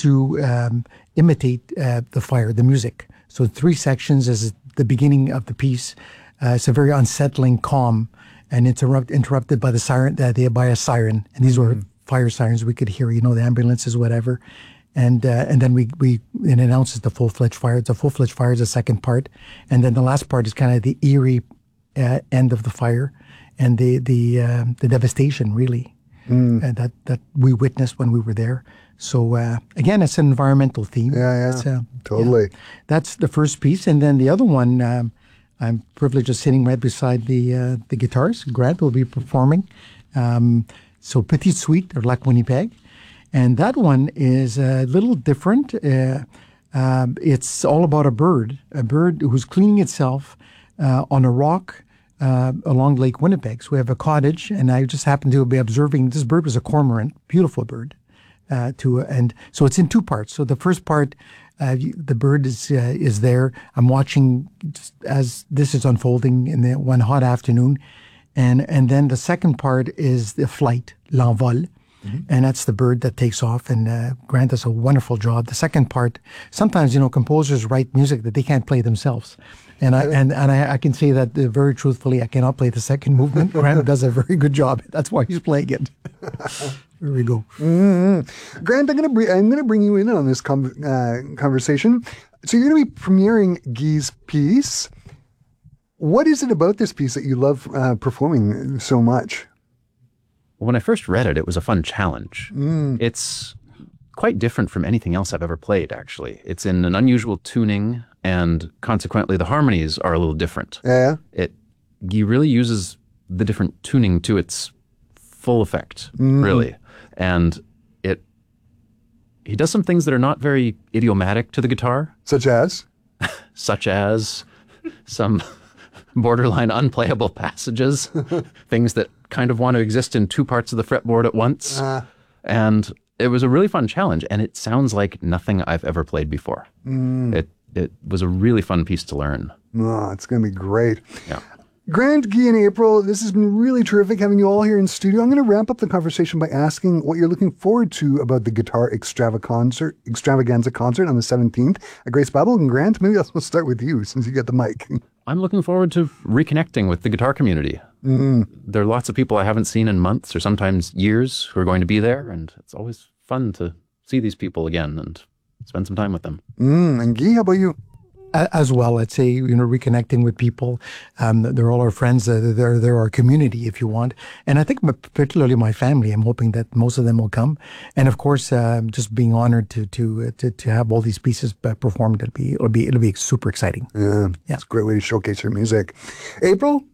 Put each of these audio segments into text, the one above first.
to imitate the fire, the music. So 3 sections is the beginning of the piece. It's a very unsettling calm, and interrupted by the siren, by a siren. And these were fire sirens we could hear, the ambulances, whatever. And then it announces the full-fledged fire. The full-fledged fire is the second part. And then the last part is kind of the eerie end of the fire and the devastation, really, that we witnessed when we were there. So, again, it's an environmental theme. Yeah, totally. Yeah. That's the first piece. And then the other one, I'm privileged of sitting right beside the guitars. Grant will be performing. So, Petite Suite, or Lac Winnipeg. And that one is a little different. It's all about a bird who's cleaning itself on a rock along Lake Winnipeg. So we have a cottage, and I just happened to be observing this bird was a cormorant, beautiful bird. And so it's in 2 parts. So the first part, the bird is there. I'm watching just as this is unfolding in the one hot afternoon, and then the second part is the flight, l'envol. And that's the bird that takes off, and Grant does a wonderful job. The second part, sometimes, composers write music that they can't play themselves. And I can say that very truthfully, I cannot play the second movement. Grant does a very good job. That's why he's playing it. There we go. Mm-hmm. Grant, I'm gonna bring you in on this conversation. So you're going to be premiering Guy's piece. What is it about this piece that you love performing so much? When I first read it, it was a fun challenge. It's quite different from anything else I've ever played, actually. It's in an unusual tuning, and consequently, the harmonies are a little different. Yeah. Guy really uses the different tuning to its full effect, really. And he does some things that are not very idiomatic to the guitar. Such as? Such as some borderline unplayable passages, things that kind of want to exist in 2 parts of the fretboard at once. And it was a really fun challenge, and it sounds like nothing I've ever played before. It was a really fun piece to learn. Oh, it's going to be great. Yeah. Grant, Guy, and April, this has been really terrific having you all here in studio. I'm going to wrap up the conversation by asking what you're looking forward to about the Guitar Extravaganza concert on the 17th at Grace Babel. And Grant, maybe we'll start with you since you got the mic. I'm looking forward to reconnecting with the guitar community. There are lots of people I haven't seen in months or sometimes years who are going to be there, and it's always fun to see these people again and spend some time with them. And Guy, how about you? As well, I'd say, reconnecting with people. They're all our friends. They're our community, if you want. And I think particularly my family, I'm hoping that most of them will come. And of course, just being honored to have all these pieces performed. It'll be super exciting. Yeah. It's a great way to showcase your music. April?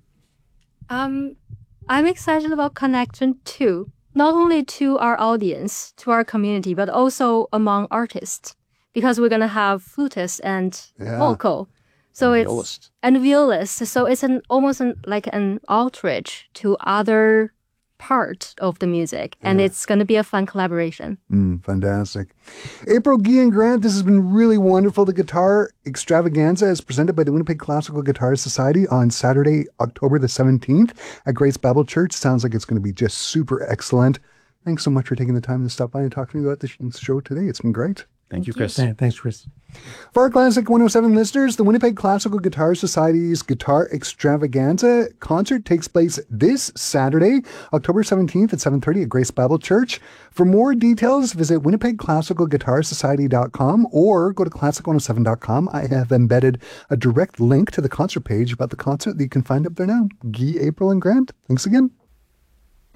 I'm excited about connection too. Not only to our audience, to our community, but also among artists. Because we're going to have flutists and vocal. So and violists. So it's almost like an outreach to other part of the music. And it's going to be a fun collaboration. Fantastic. April, Guy, and Grant, this has been really wonderful. The Guitar Extravaganza is presented by the Winnipeg Classical Guitar Society on Saturday, October the 17th at Grace Babel Church. Sounds like it's going to be just super excellent. Thanks so much for taking the time to stop by and talk to me about the show today. It's been great. Thank you, Chris. Thanks, Chris. For our Classic 107 listeners, the Winnipeg Classical Guitar Society's Guitar Extravaganza concert takes place this Saturday, October 17th at 7:30 at Grace Babel Church. For more details, visit winnipegclassicalguitarsociety.com or go to classic107.com. I have embedded a direct link to the concert page about the concert that you can find up there now. Guy, April, and Grant, thanks again.